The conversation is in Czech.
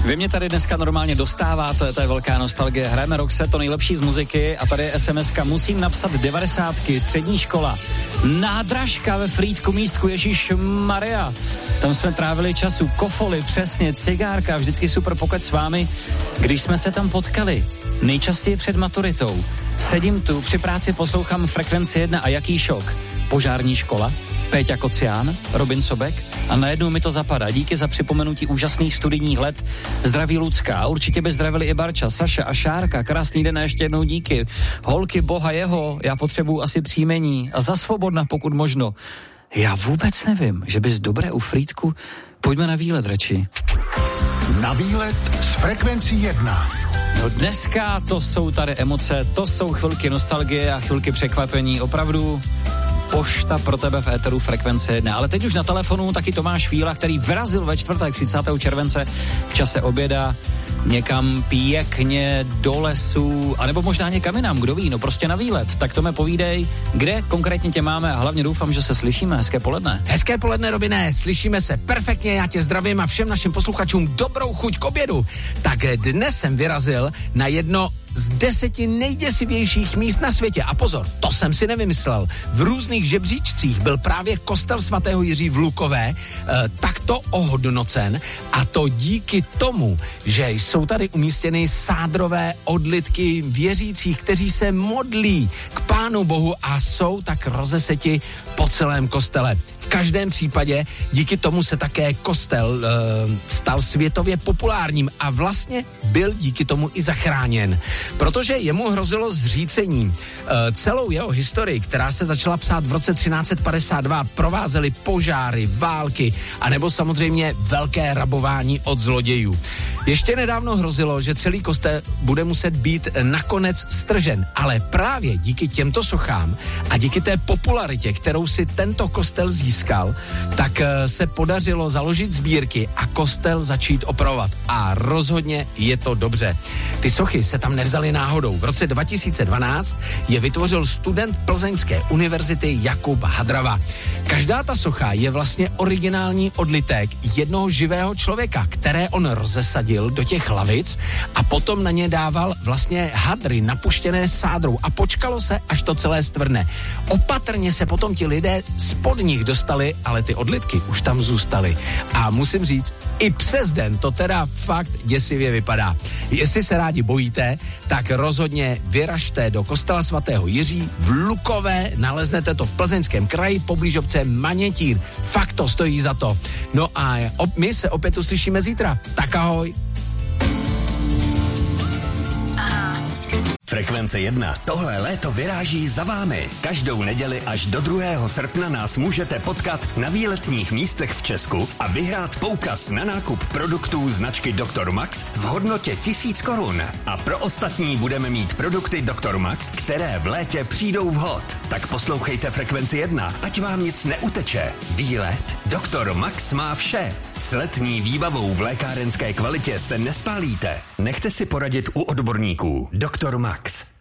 Vy mě tady dneska normálně dostáváte, to je velká nostalgie. Hrajeme Roxette, to nejlepší z muziky a tady je SMS-ka. Musím napsat 90, střední škola. Nádražka ve Frýdku místku, Ježíšmarja. Tam jsme trávili času, kofoly, přesně, cigárka, vždycky super pokec s vámi, když jsme se tam potkali. Nejčastěji před maturitou. Sedím tu, při práci poslouchám Frekvenci 1 a jaký šok. Požární škola, Péťa Kocián, Robin Sobek a najednou mi to zapadá. Díky za připomenutí úžasných studijních let. Zdraví Lucka, určitě by zdravili i Barča, Saša a Šárka. Krásný den a ještě jednou díky. Holky, boha jeho, já potřebuju asi příjmení a za Svobodna, pokud možno. Já vůbec nevím, že bys dobré u Frýdku. Pojďme na výlet radši. Na výlet s Frekvencí 1. No dneska to jsou tady emoce, to jsou chvilky nostalgie a chvilky překvapení. Opravdu pošta pro tebe v éteru Frekvence 1. Ale teď už na telefonu taky Tomáš Fíla, který vyrazil ve čtvrtek 30. července v čase oběda někam pěkně do lesu, anebo možná někam jinam, kdo ví, no prostě na výlet. Tak to mi povídej, kde konkrétně tě máme a hlavně doufám, že se slyšíme. Hezké poledne. Hezké poledne, Robine, slyšíme se perfektně, já tě zdravím a všem našim posluchačům dobrou chuť k obědu. Tak dnes jsem vyrazil na jedno z 10 nejděsivějších míst na světě. A pozor, to jsem si nevymyslel. V různých žebříčcích byl právě kostel svatého Jiří v Lukové takto ohodnocen a to díky tomu, že jsou tady umístěny sádrové odlitky věřících, kteří se modlí k Pánu Bohu a jsou tak rozeseti po celém kostele. V každém případě díky tomu se také kostel stal světově populárním a vlastně byl díky tomu i zachráněn. Protože jemu hrozilo zřícení. Celou jeho historii, která se začala psát v roce 1352, provázely požáry, války a nebo samozřejmě velké rabování od zlodějů. Ještě nedávno hrozilo, že celý kostel bude muset být nakonec stržen, ale právě díky těmto sochám a díky té popularitě, kterou si tento kostel získal, tak se podařilo založit sbírky a kostel začít opravovat. A rozhodně je to dobře. Ty sochy se tam nevzaly náhodou. V roce 2012 je vytvořil student Plzeňské univerzity Jakub Hadrava. Každá ta socha je vlastně originální odlitek jednoho živého člověka, které on rozesadil do těch lavic a potom na ně dával vlastně hadry napuštěné sádrou a počkalo se, až to celé stvrdne. Opatrně se potom ti lidé spod nich dostali, ale ty odlitky už tam zůstaly. A musím říct, i přes den to teda fakt děsivě vypadá. Jestli se rádi bojíte, tak rozhodně vyražte do kostela svatého Jiří v Lukové, naleznete to v Plzeňském kraji, poblíž obce Manětín. Fakt to stojí za to. No a my se opět uslyšíme zítra. Tak ahoj. Frekvence 1. Tohle léto vyráží za vámi. Každou neděli až do 2. srpna nás můžete potkat na výletních místech v Česku a vyhrát poukaz na nákup produktů značky Dr. Max v hodnotě 1000 korun. A pro ostatní budeme mít produkty Dr. Max, které v létě přijdou vhod. Tak poslouchejte Frekvenci 1, ať vám nic neuteče. Výlet Dr. Max má vše. S letní výbavou v lékárenské kvalitě se nespálíte. Nechte si poradit u odborníků. Dr. Max.